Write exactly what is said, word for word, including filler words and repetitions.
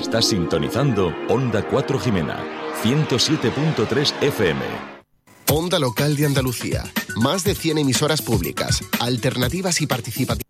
Estás sintonizando Onda cuatro Jimena, ciento siete punto tres F M. Onda Local de Andalucía. Más de cien emisoras públicas, alternativas y participativas